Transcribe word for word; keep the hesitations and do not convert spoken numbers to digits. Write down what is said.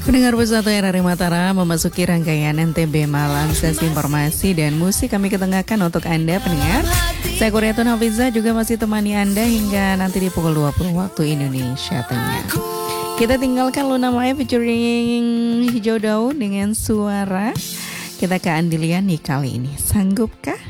Pendengar Pesatu R R I Mataram memasuki rangkaian N T B Malam, sesi informasi dan musik kami ketengahkan untuk Anda pendengar. Saya Kuriatun Hafiza juga masih temani Anda hingga nanti di pukul dua puluh waktu Indonesia Tengah. Kita tinggalkan Luna Maya featuring Hijau Daun dengan suara. Kita ke Andiliani kali ini. Sanggupkah?